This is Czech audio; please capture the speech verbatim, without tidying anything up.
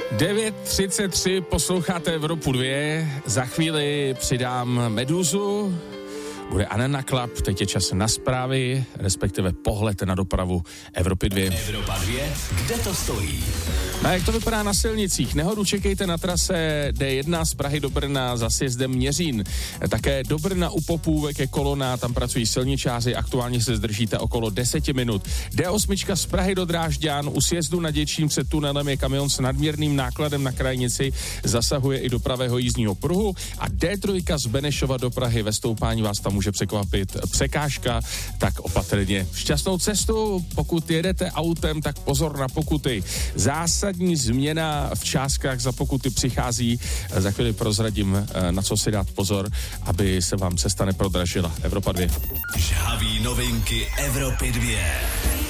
devět třicet tři, posloucháte Evropu dvě, za chvíli přidám Meduzu, bude Anna Klap, teď je čas na zprávy, respektive pohled na dopravu Evropy dvě. Evropa dvě, kde to stojí? A jak to vypadá na silnicích? Nehodu čekejte na trase D jedna z Prahy do Brna za sjezdem Měřín. Také do Brna u Popůvek je kolona, tam pracují silničáři, aktuálně se zdržíte okolo deset minut. D osm z Prahy do Drážďan, u sjezdu na Děčín před tunelem je kamion s nadměrným nákladem na krajnici, zasahuje i do pravého jízdního pruhu a D tři z Benešova do Prahy ve stoupání vás tam může překvapit překážka, tak opatrně. Šťastnou cestu, pokud jedete autem, tak pozor na pokuty. Zásadní změna v částkách za pokuty přichází. Za chvíli prozradím, na co si dát pozor, aby se vám cesta neprodražila. Evropa dvě. Žhaví novinky Evropy dvě.